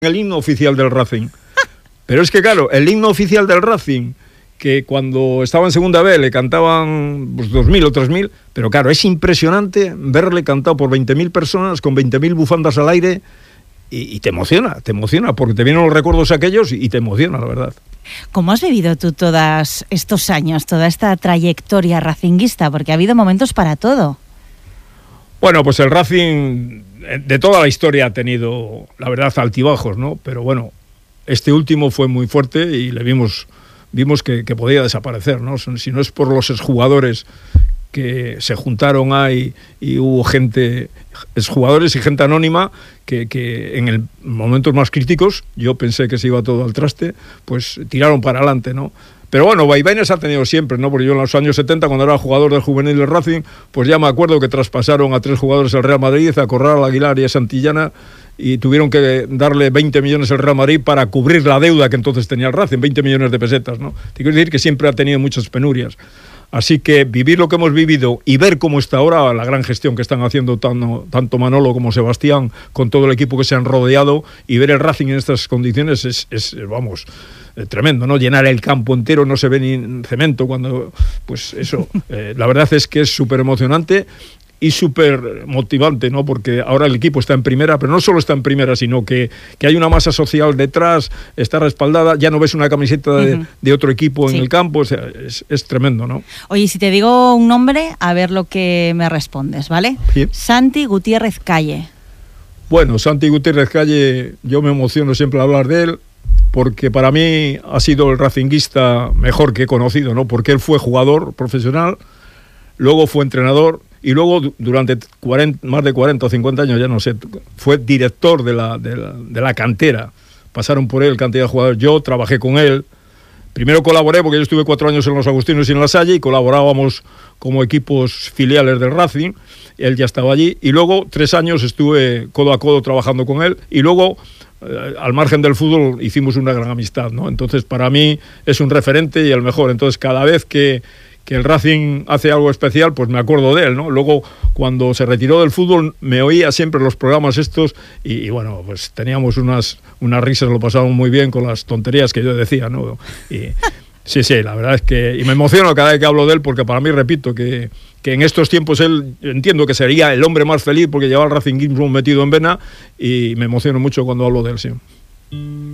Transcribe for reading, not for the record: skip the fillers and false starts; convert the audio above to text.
el himno oficial del Racing. Pero es que claro, el himno oficial del Racing, que cuando estaba en segunda B le cantaban pues, 2.000 o 3.000, pero claro, es impresionante verle cantado por 20.000 personas con 20.000 bufandas al aire y te emociona, porque te vienen los recuerdos aquellos y te emociona, la verdad. ¿Cómo has vivido tú todos estos años, toda esta trayectoria racinguista? Porque ha habido momentos para todo. Bueno, pues el Racing de toda la historia ha tenido, la verdad, altibajos, ¿no? Pero bueno, este último fue muy fuerte y le vimos que podía desaparecer, ¿no? Si no es por los exjugadores que se juntaron ahí y hubo gente, exjugadores y gente anónima que en el momentos más críticos, yo pensé que se iba todo al traste, pues tiraron para adelante, ¿no? Pero bueno, vaivenes ha tenido siempre, ¿no? Porque yo en los años 70, cuando era jugador del juvenil del Racing, pues ya me acuerdo que traspasaron a 3 jugadores del Real Madrid, a Corral, a Aguilar y a Santillana, y tuvieron que darle 20 millones al Real Madrid para cubrir la deuda que entonces tenía el Racing, 20 millones de pesetas, ¿no? Te quiero decir que siempre ha tenido muchas penurias. Así que vivir lo que hemos vivido y ver cómo está ahora la gran gestión que están haciendo tanto Manolo como Sebastián con todo el equipo que se han rodeado, y ver el Racing en estas condiciones es vamos, tremendo, ¿no? Llenar el campo entero, no se ve ni cemento cuando, pues eso, la verdad es que es súper emocionante y súper motivante, ¿no? Porque ahora el equipo está en primera, pero no solo está en primera, sino que hay una masa social detrás, está respaldada, ya no ves una camiseta de otro equipo en el campo, o sea, es tremendo, ¿no? Oye, si te digo un nombre, a ver lo que me respondes, ¿vale? Sí. Santi Gutiérrez Calle. Bueno, Santi Gutiérrez Calle, yo me emociono siempre al hablar de él, porque para mí ha sido el racinguista mejor que he conocido, ¿no? Porque él fue jugador profesional, luego fue entrenador, y luego durante más de 40 o 50 años, ya no sé, fue director de la cantera. Pasaron por él cantidad de jugadores. Yo trabajé con él. Primero colaboré porque yo estuve 4 años en los Agustinos y en La Salle y colaborábamos como equipos filiales del Racing. Él ya estaba allí. Y luego 3 años estuve codo a codo trabajando con él. Y luego, al margen del fútbol, hicimos una gran amistad, ¿no? Entonces, para mí es un referente y el mejor. Entonces, cada vez que el Racing hace algo especial, pues me acuerdo de él, ¿no? Luego, cuando se retiró del fútbol, me oía siempre los programas estos y bueno, pues teníamos unas risas, lo pasábamos muy bien con las tonterías que yo decía, ¿no? Y sí, la verdad es que... Y me emociono cada vez que hablo de él, porque para mí, repito, que en estos tiempos él, entiendo que sería el hombre más feliz porque lleva el racinguismo metido en vena, y me emociono mucho cuando hablo de él, sí.